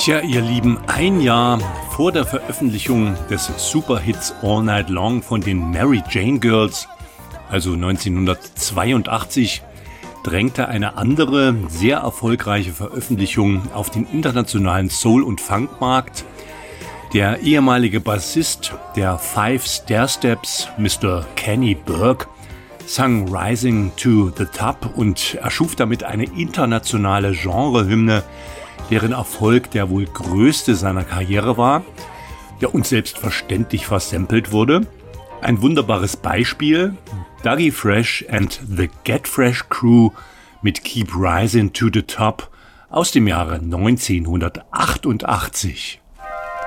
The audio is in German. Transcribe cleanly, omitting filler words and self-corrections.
Tja, ihr Lieben, ein Jahr vor der Veröffentlichung des Superhits All Night Long von den Mary Jane Girls, also 1982, drängte eine andere, sehr erfolgreiche Veröffentlichung auf den internationalen Soul- und Funkmarkt. Der ehemalige Bassist der Five Stairsteps, Mr. Kenny Burke, sang Rising to the Top und erschuf damit eine internationale Genrehymne, deren Erfolg der wohl größte seiner Karriere war, der uns selbstverständlich versampelt wurde. Ein wunderbares Beispiel: Dougie Fresh and the Get Fresh Crew mit Keep Rising to the Top aus dem Jahre 1988.